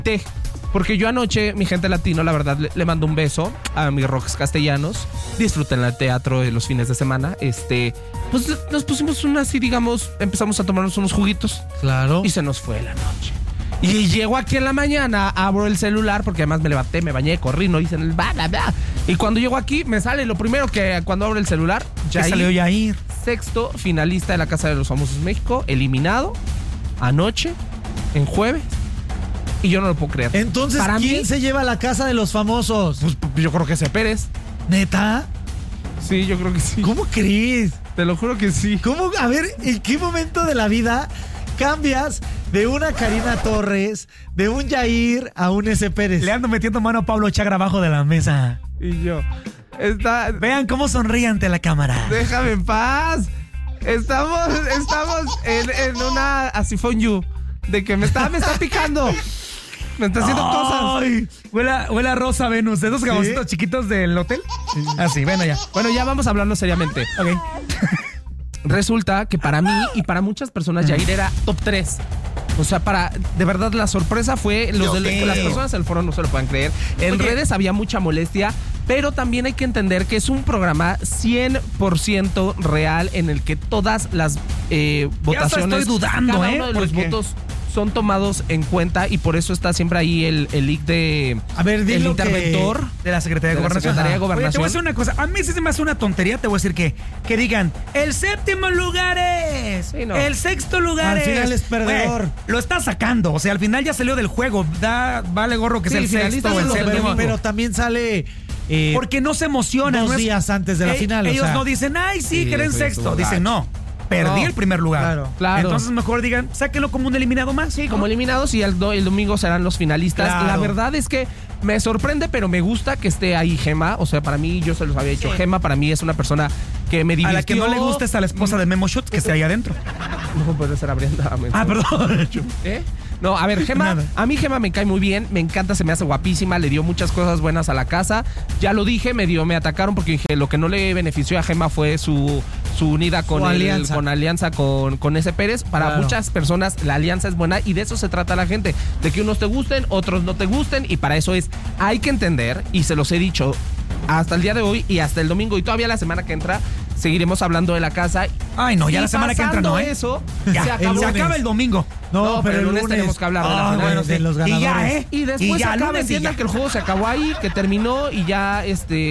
té. Porque yo anoche, mi gente latino, la verdad, le mando un beso a mis rocks castellanos. Disfruten el teatro de los fines de semana. Pues nos pusimos así, digamos, empezamos a tomarnos unos juguitos. Claro. Y se nos fue la noche. Y llego aquí en la mañana, abro el celular, porque además me levanté, me bañé, corrí, no hice el bla, bla, bla. Y cuando llego aquí, me sale lo primero que cuando abro el celular, Yair. Salió Yair. Sexto finalista de la Casa de los Famosos México, eliminado anoche, en jueves. Y yo no lo puedo creer. Entonces, para ¿quién mí se lleva a la Casa de los Famosos? Pues yo creo que ese Pérez. ¿Neta? Sí, yo creo que sí. ¿Cómo crees? Te lo juro que sí. ¿Cómo? A ver, ¿en qué momento de la vida cambias de una Karina Torres, de un Yair a un S. Pérez? Le ando metiendo mano a Pablo Chagra abajo de la mesa. Y yo. Vean cómo sonríe ante la cámara. Déjame en paz. Estamos en una así fue you. De que me está picando. Me está haciendo cosas. Huele a Rosa Venus. ¿De esos jamoncitos chiquitos del hotel? Sí. Así, bueno ya. Bueno, ya vamos a hablarlo seriamente. Ok. Resulta que para mí y para muchas personas Yair era top 3. O sea, de verdad la sorpresa fue las personas del foro no se lo pueden creer. En redes había mucha molestia, pero también hay que entender que es un programa 100% real en el que todas las votaciones, ya estoy dudando, cada uno de los votos son tomados en cuenta y por eso está siempre ahí el leak de el interventor de la Secretaría de Gobernación. Oye, te voy a decir una cosa. A mí sí se me hace una tontería. Te voy a decir que digan el séptimo lugar es, sí, no. El sexto lugar al final es perdedor. Lo está sacando. O sea, al final ya salió del juego. Vale gorro que sea el sexto o el séptimo. Pero también sale porque no se emocionan. 2 días antes de la final. Ellos no dicen, ay, sí, que eres sexto. Dicen, no. Perdí el primer lugar. Claro. Entonces mejor digan, sáquenlo como un eliminado más. Sí, como eliminados y el domingo serán los finalistas. Claro. La verdad es que me sorprende, pero me gusta que esté ahí Gema. O sea, para mí, yo se los había dicho, Gema para mí es una persona que me divirtió. A la que no le gusta es a la esposa de Memo Shot, que esté ahí adentro. No puede ser Abrienda. Perdón. No, a ver, Gema, a mí Gema me cae muy bien, me encanta, se me hace guapísima, le dio muchas cosas buenas a la casa. Ya lo dije, me atacaron porque dije, lo que no le benefició a Gema fue su unida con alianza con S. Pérez. Para muchas personas la alianza es buena y de eso se trata la gente, de que unos te gusten, otros no te gusten y para eso hay que entender, y se los he dicho hasta el día de hoy y hasta el domingo y todavía la semana que entra seguiremos hablando de la casa. Ay, no, ya la semana que entra no, eso, ya, se acaba el domingo. No, pero el lunes tenemos que hablar de los ganadores. Y después se acaba, entiendan que el juego se acabó ahí, que terminó y ya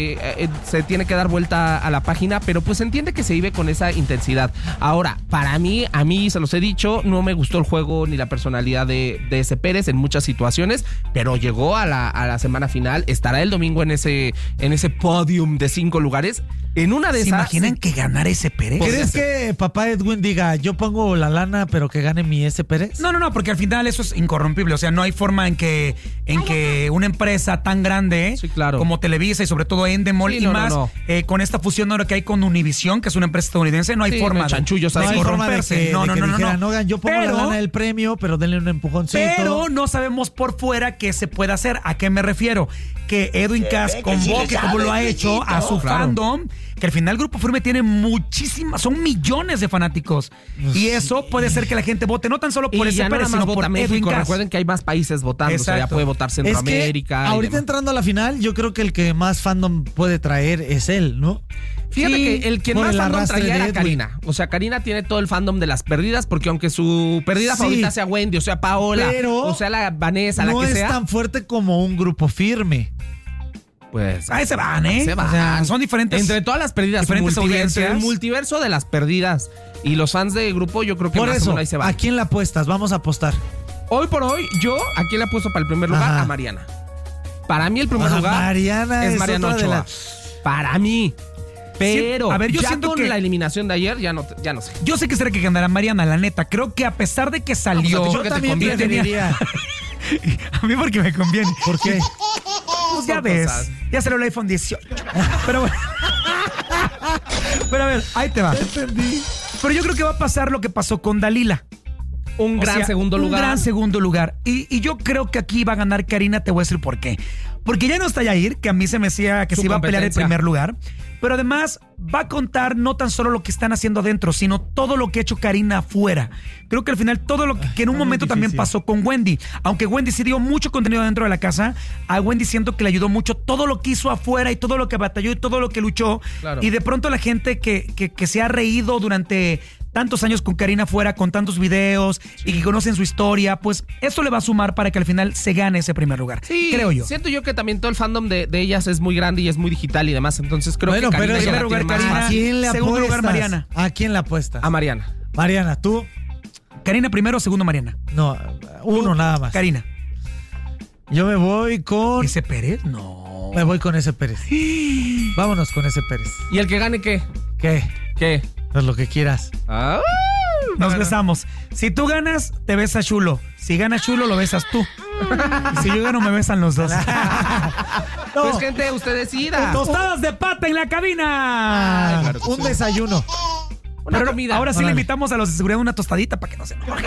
se tiene que dar vuelta a la página, pero pues se entiende que se vive con esa intensidad. Ahora, a mí se los he dicho, no me gustó el juego ni la personalidad de S. Pérez en muchas situaciones, pero llegó a la semana final, estará el domingo en ese podium de 5 lugares. En una de esas. ¿Se imaginan que ganara S. Pérez? ¿Crees que papá Edwin diga, yo pongo la lana, pero que gane mi S. Pérez? No, porque al final eso es incorrompible. O sea, no hay forma en que una empresa tan grande como Televisa y sobre todo Endemol con esta fusión ahora que hay con Univision, que es una empresa estadounidense, no hay forma. Chanchullos, no hay forma de que dijeran, yo pongo la lana del premio, pero denle un empujoncito. Pero no sabemos por fuera qué se puede hacer. ¿A qué me refiero? Que Edwin Cass convoque, como lo ha hecho, a su fandom, que al final Grupo Firme tiene son millones de fanáticos. Y eso puede ser que la gente vote no tan solo por ese Pérez, sino por Edwin Cass. Recuerden que hay más países votando, o sea, ya puede votar Centroamérica. Es que ahorita entrando a la final, yo creo que el que más fandom puede traer es él, ¿no? Fíjate que el que más fandom traía era Karina. O sea, Karina tiene todo el fandom de las perdidas, porque aunque su perdida favorita sea Wendy, o sea, Paola, o sea, la Vanessa, la que sea. No es tan fuerte como un Grupo Firme. Pues ahí se van, ¿eh? O sea, son diferentes. Entre todas las perdidas, diferentes audiencias. El multiverso de las perdidas y los fans de grupo, yo creo que por más eso, ahí se van. ¿A quién la apuestas? Vamos a apostar. Hoy por hoy, yo ¿a quién le apuesto para el primer lugar? A Mariana. Para mí el primer lugar Mariana es Mariana Ochoa. Para mí. Pero sí, a ver, yo ya siento con que la eliminación de ayer ya no sé. Yo sé que será que ganará Mariana, la neta. Creo que a pesar de que salió, yo también preferiría. A mí porque me conviene. ¿Por qué? Pues ya ves, ya salió el iPhone 18. Pero bueno. Pero a ver, ahí te va. Entendí. Pero yo creo que va a pasar lo que pasó con Dalila. Un gran segundo lugar. Un gran segundo lugar. Y yo creo que aquí va a ganar Karina, te voy a decir por qué. Porque ya no está Yair, que a mí se me decía que se iba a pelear el primer lugar. Pero además va a contar no tan solo lo que están haciendo adentro, sino todo lo que ha hecho Karina afuera. Creo que al final todo lo que en un momento también pasó con Wendy. Aunque Wendy sí dio mucho contenido dentro de la casa, a Wendy siento que le ayudó mucho todo lo que hizo afuera y todo lo que batalló y todo lo que luchó. Claro. Y de pronto la gente que se ha reído durante tantos años con Karina afuera, con tantos videos y que conocen su historia, pues eso le va a sumar para que al final se gane ese primer lugar. Sí, creo yo. Siento yo que también todo el fandom de ellas es muy grande y es muy digital y demás. Entonces creo que Karina en primer lugar, Karina. ¿A quién le apuestas? Segundo lugar, Mariana. ¿A quién le apuestas? A Mariana. Mariana, ¿tú? Karina primero, segundo Mariana. No, uno nada más. Karina. Yo me voy con... ¿Ese Pérez? No. Me voy con ese Pérez. Vámonos con ese Pérez. ¿Y el que gane qué? ¿Qué? Pues lo que quieras. Nos besamos. Si tú ganas, te besa Chulo. Si gana Chulo, lo besas tú. Y si yo gano, me besan los dos. No. Pues gente, usted decida. Tostadas de pata en la cabina. Ay, claro, un desayuno. Una comida. Ahora sí le invitamos a los de seguridad una tostadita para que no se enojen.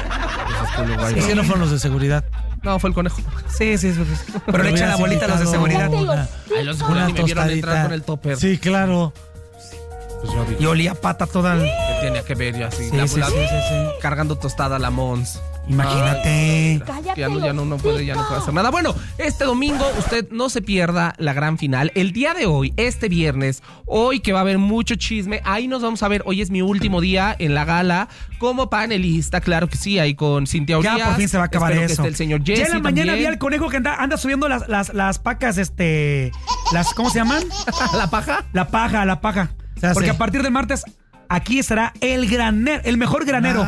Es que no fueron los de seguridad. No, fue el conejo. Sí. Pero le echan la bolita a los de seguridad. Ay, los de seguridad ni me vieron entrar con el topper. Sí, claro. Pues y olía pata toda. Que tenía que ver yo así. Sí. Cargando tostada a la Mons. Imagínate. Ya no puede hacer nada. Bueno, este domingo usted no se pierda la gran final. El día de hoy, este viernes, hoy que va a haber mucho chisme, ahí nos vamos a ver. Hoy es mi último día en la gala como panelista, claro que sí, ahí con Cintia Urias. Ya por fin se va a acabar eso. Que esté el señor Jesse. Ya en la mañana vi al conejo que anda subiendo las pacas, ¿cómo se llaman? ¿La paja? La paja. Porque a partir del martes aquí estará el mejor granero.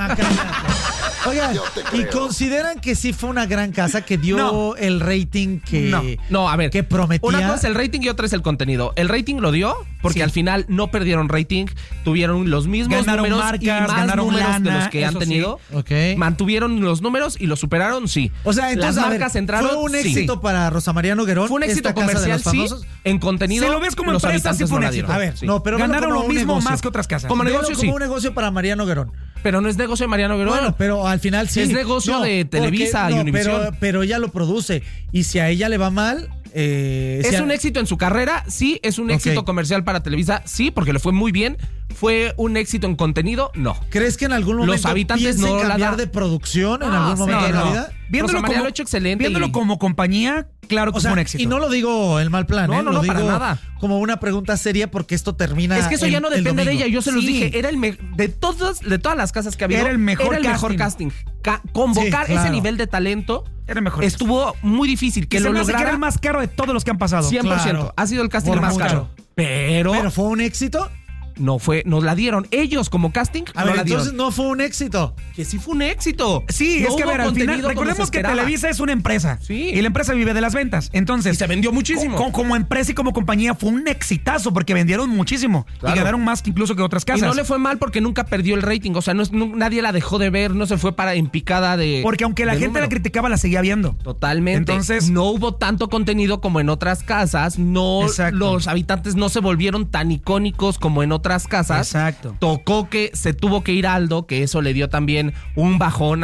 Oigan, ¿y consideran que sí fue una gran casa que dio el rating que no, a ver, que prometía? Una cosa es el rating y otra es el contenido. El rating lo dio porque al final no perdieron rating, tuvieron los mismos números marcas, y más ganaron números lana, de los que han tenido. Sí. Okay. Mantuvieron los números y los superaron, sí. O sea, entonces las marcas entraron. ¿Fue un éxito para Rosa María Noguerón? Fue un éxito comercial, sí. En contenido, si lo ves como empresa, sí fue un éxito. A ver, pero ganaron lo mismo negocio. más que otras casas. Como negocio, sí. Como un negocio para María Noguerón. Pero no es negocio de Mariano Noguerón. Bueno, pero al final sí. Es negocio de Televisa y Univisión. Pero ella lo produce. Y si a ella le va mal... ¿Es un éxito en su carrera? Sí. ¿Es un éxito comercial para Televisa? Sí, porque le fue muy bien. ¿Fue un éxito en contenido? No. ¿Crees que en algún momento los habitantes no cambiar de producción en algún momento de la vida? Viéndolo como, lo hecho excelente. Viéndolo como compañía, claro que fue un éxito. Y no lo digo en mal plan, no, lo digo para nada. Como una pregunta seria porque esto termina. Es que eso ya no depende de ella. Yo se los dije. Era de todas las casas que había. Era el mejor casting. Convocar ese nivel de talento. Era mejor. Estuvo muy difícil. Que lo lograra. Era el más caro de todos los que han pasado. 100%. Claro. Ha sido el casting más caro. Pero fue un éxito. No fue, nos la dieron. Ellos como casting a ver, entonces no fue un éxito. Que sí fue un éxito. Sí, no es que a ver, al final, recordemos que Televisa es una empresa. Sí. Y la empresa vive de las ventas. Entonces. Y se vendió muchísimo. Como empresa y como compañía fue un exitazo porque vendieron muchísimo. Claro. Y ganaron más que incluso que otras casas. Y no le fue mal porque nunca perdió el rating. O sea, nadie la dejó de ver, no se fue para en picada de. Porque aunque la gente la criticaba, la seguía viendo. Totalmente. Entonces. No hubo tanto contenido como en otras casas. No, los habitantes no se volvieron tan icónicos como en otras casas. Exacto. Tocó que se tuvo que ir Aldo, que eso le dio también un bajón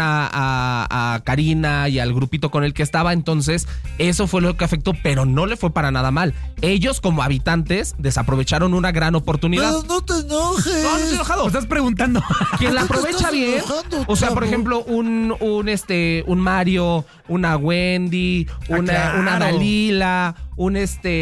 a Karina y al grupito con el que estaba. Entonces, eso fue lo que afectó, pero no le fue para nada mal. Ellos, como habitantes, desaprovecharon una gran oportunidad. Pero no te enojes. No estoy enojado. ¿Me estás preguntando? Quien la aprovecha bien. O sea, por ejemplo, un Mario, una Wendy, una Dalila, un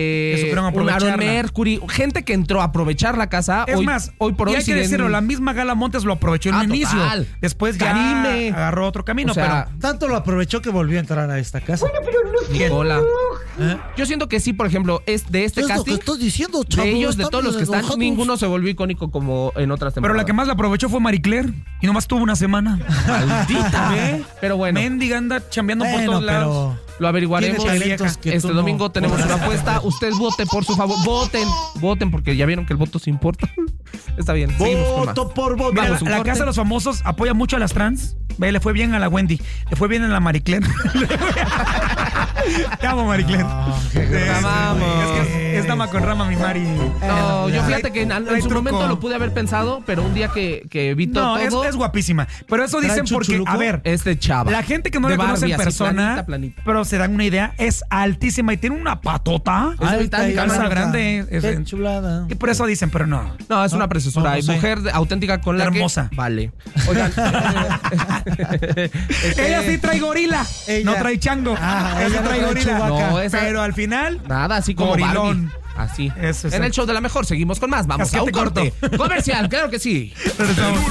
Aaron Mercury, gente que entró a aprovechar la casa. Hoy por hoy hay que decirlo, la misma Gala Montes lo aprovechó en el inicio. Después ya Karime agarró otro camino, pero tanto lo aprovechó que volvió a entrar a esta casa. Bueno, pero no. Nicola. Yo siento que sí, por ejemplo, es de este casting. ¿Qué estás diciendo, chavo? De ellos, de todos los que están, ninguno se volvió icónico como en otras temporadas. Pero la que más la aprovechó fue Marie Claire y nomás tuvo una semana. Maldita, Pero bueno. Mendiga anda chambeando por todos lados. Lo averiguaremos. Este domingo tenemos una apuesta. Usted vote por su favor. Voten porque ya vieron que el voto se importa. Está bien. Voto por voto. Mira, la Casa de los Famosos apoya mucho a las trans. Le fue bien a la Wendy. Le fue bien a la Marie Claire. cabo, Mariclen. qué Vamos. Es que es dama con rama, mi Mari. No, yo ya. fíjate que en su truco. momento lo pude haber pensado, pero un día que vi todo, Es guapísima. Pero eso dicen ¿Trae porque, chuchuluco? a ver, es de chava. la gente que no De la conoce en Barbie, así, persona, planita. pero se dan una idea, es altísima y tiene una patota. Es británica, calza ¿no? grande. Qué chulada. Y por eso dicen, pero no. No, es una preciosura. no Y sé. mujer auténtica con la Hermosa. que vale. Oigan. Ella sí trae gorila, Ella. no trae chango. Ah, ella ella trae no trae gorila. Chewbacca. No, esa- Pero al final, Nada, así como Gorilón. Barbie. Así. Eso es En el el- show de la mejor seguimos con más. Vamos a un Casquete corto. corte comercial, claro que sí. regresamos.